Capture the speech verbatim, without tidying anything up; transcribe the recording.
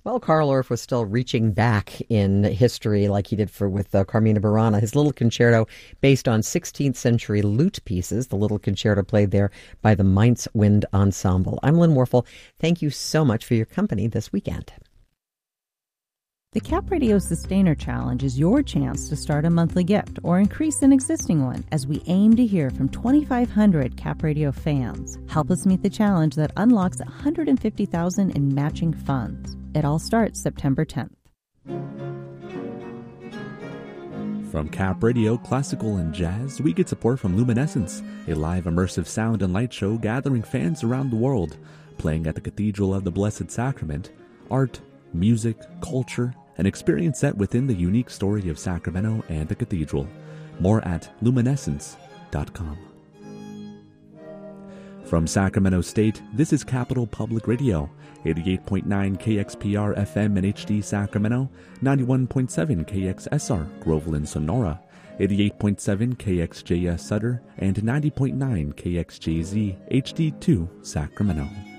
Well, Carl Orff was still reaching back in history like he did for with uh, Carmina Burana. His little concerto based on sixteenth century lute pieces, the little concerto played there by the Mainz Wind Ensemble. I'm Lynn Warfel. Thank you so much for your company this weekend. The Cap Radio Sustainer Challenge is your chance to start a monthly gift or increase an existing one as we aim to hear from twenty-five hundred Cap Radio fans. Help us meet the challenge that unlocks one hundred fifty thousand dollars in matching funds. It all starts September tenth. From Cap Radio, Classical and Jazz, we get support from Luminescence, a live immersive sound and light show gathering fans around the world, playing at the Cathedral of the Blessed Sacrament. Art, music, culture, an experience set within the unique story of Sacramento and the cathedral. More at luminescence dot com. From Sacramento State, this is Capital Public Radio, eighty-eight point nine K X P R F M in H D Sacramento, ninety-one point seven K X S R Groveland Sonora, eighty-eight point seven K X J S Sutter, and ninety point nine K X J Z H D two Sacramento.